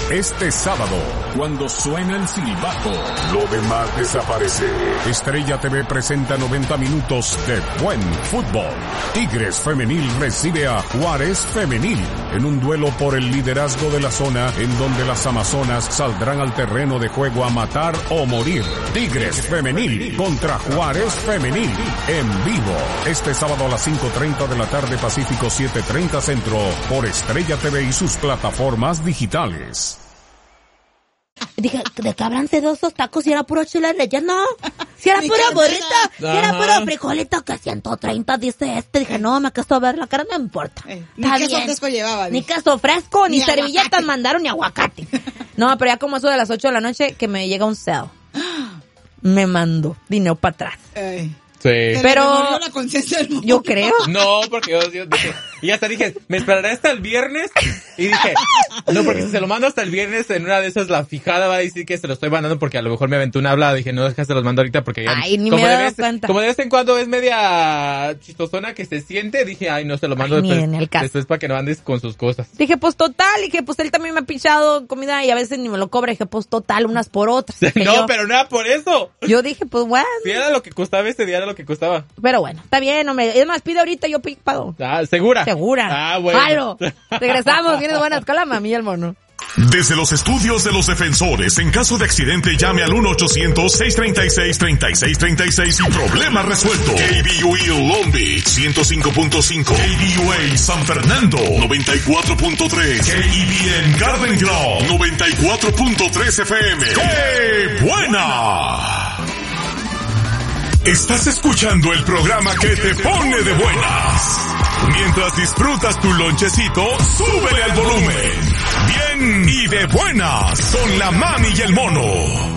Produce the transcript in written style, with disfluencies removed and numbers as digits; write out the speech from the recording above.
Este sábado, cuando suena el silbato, lo demás desaparece. Estrella TV presenta 90 minutos de buen fútbol. Tigres Femenil recibe a Juárez Femenil en un duelo por el liderazgo de la zona, en donde las amazonas saldrán al terreno de juego a matar o morir. Tigres Femenil contra Juárez Femenil en vivo. Este sábado a las 5:30 de la tarde, Pacífico 7:30 Centro, por Estrella TV y sus plataformas digitales. Dije, ¿de qué habrán sido esos tacos? Si era puro chile relleno, si era puro burrito, si era puro frijolito, que 130 dice este. Dije, no, me acaso a ver la cara, no me importa. Ni queso fresco llevaba. Ni queso fresco, ni servilletas mandaron, ni aguacate. No, pero ya como eso de las 8 de la noche, que me llega un cel. Me mandó dinero para atrás. Sí. Pero la conciencia del mundo. Yo creo. No, porque yo dije, y hasta dije, me esperaré hasta el viernes. Y dije, no, porque si se lo mando hasta el viernes, en una de esas la fijada va a decir que se lo estoy mandando porque a lo mejor me aventó una hablada. Dije, no, déjate, se los mando ahorita porque ya. Ay, ni me he dado cuenta. Como de vez en cuando es media chistosona que se siente, dije, ay, no, se lo mando después para que no andes con sus cosas. Dije, pues total, dije, pues él también me ha pichado comida y a veces ni me lo cobra. Dije, pues total, unas por otras. No, pero nada por eso. Yo dije, pues bueno. Si era lo que costaba ese día, era lo que costaba. Pero bueno, está bien, hombre. Es más, pide ahorita, yo pago. ¿Segura? Segura. Ah, bueno. Jalo. Regresamos, tienes buena escuela, mami y el mono. Desde los estudios de los defensores, en caso de accidente, llame al 1-800-636-3636 y problema resuelto. KBUE Long Beach 105.5, KBUA San Fernando 94.3, KEBN Garden Grove 94.3 FM. ¡Qué buena! Estás escuchando el programa que te pone de buenas. Mientras disfrutas tu lonchecito, súbele al volumen. Bien y de buenas con la mami y el mono.